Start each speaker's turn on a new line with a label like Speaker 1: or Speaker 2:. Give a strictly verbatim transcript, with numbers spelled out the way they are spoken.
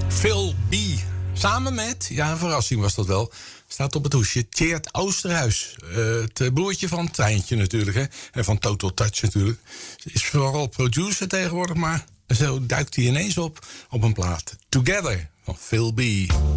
Speaker 1: Phil B. Samen met, ja, een verrassing was dat wel, staat op het hoesje Tjeerd Oosterhuis. Uh, het broertje van Treintje natuurlijk, hè. En van Total Touch natuurlijk. Ze is vooral producer tegenwoordig, maar zo duikt hij ineens op op een plaat. Together van Phil B.